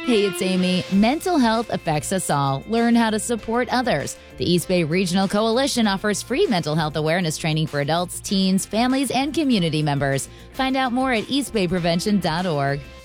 Hey, it's Amy. Mental health affects us all. Learn how to support others. The East Bay Regional Coalition offers free mental health awareness training for adults, teens, families, and community members. Find out more at eastbayprevention.org.